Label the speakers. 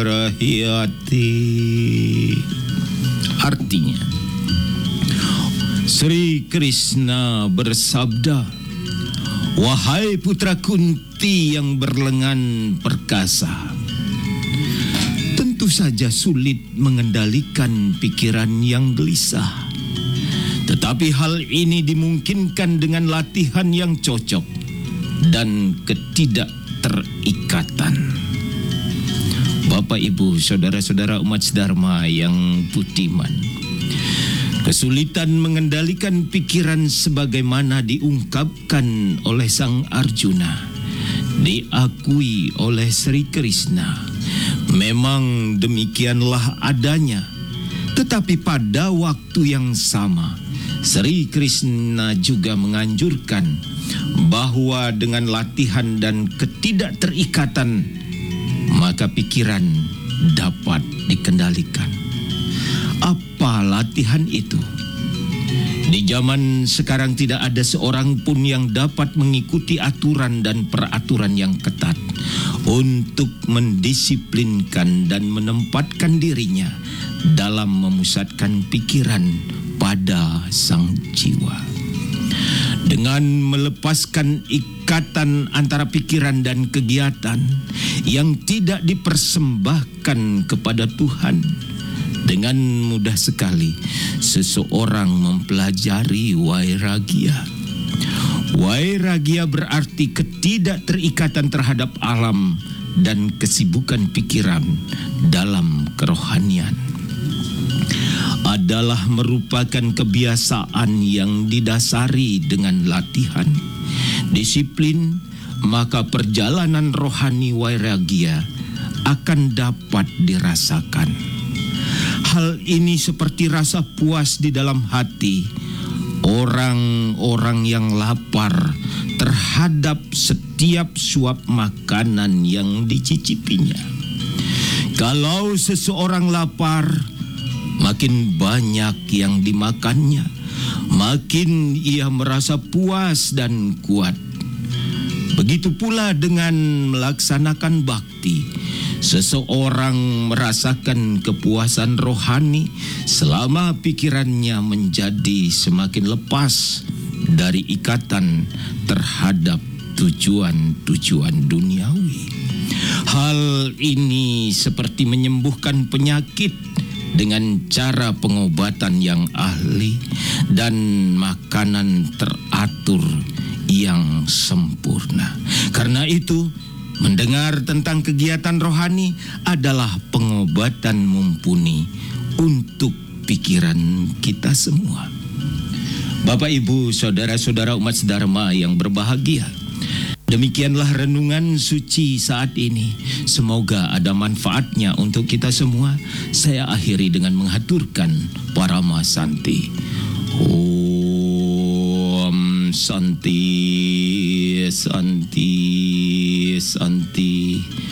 Speaker 1: Rahyati. Artinya, Sri Krishna bersabda, "Wahai putra Kunti yang berlengan perkasa, tentu saja sulit mengendalikan pikiran yang gelisah. Tetapi hal ini dimungkinkan dengan latihan yang cocok dan ketidakterikatan." Bapak, Ibu, saudara-saudara umat Dharma yang budiman, kesulitan mengendalikan pikiran sebagaimana diungkapkan oleh Sang Arjuna, diakui oleh Sri Krishna. Memang demikianlah adanya. Tetapi pada waktu yang sama, Sri Krishna juga menganjurkan bahwa dengan latihan dan ketidakterikatan, maka pikiran dapat dikendalikan. Apa latihan itu? Di zaman sekarang tidak ada seorang pun yang dapat mengikuti aturan dan peraturan yang ketat untuk mendisiplinkan dan menempatkan dirinya dalam memusatkan pikiran pada sang jiwa. Dengan melepaskan ikatan antara pikiran dan kegiatan yang tidak dipersembahkan kepada Tuhan, dengan mudah sekali seseorang mempelajari wairagya. Wairagya berarti ketidakterikatan terhadap alam dan kesibukan pikiran dalam kerohanian. Adalah merupakan kebiasaan yang didasari dengan latihan, disiplin, maka perjalanan rohani wairagya akan dapat dirasakan. Hal ini seperti rasa puas di dalam hati orang-orang yang lapar terhadap setiap suap makanan yang dicicipinya. Kalau seseorang lapar, makin banyak yang dimakannya, makin ia merasa puas dan kuat. Begitu pula dengan melaksanakan bakti. Seseorang merasakan kepuasan rohani selama pikirannya menjadi semakin lepas dari ikatan terhadap tujuan-tujuan duniawi. Hal ini seperti menyembuhkan penyakit dengan cara pengobatan yang ahli dan makanan teratur yang sempurna. Karena itu, mendengar tentang kegiatan rohani adalah pengobatan mumpuni untuk pikiran kita semua. Bapak, Ibu, saudara-saudara umat Dharma yang berbahagia, demikianlah renungan suci saat ini. Semoga ada manfaatnya untuk kita semua. Saya akhiri dengan menghaturkan Parama Santi. Om Santi, Santi, Santi.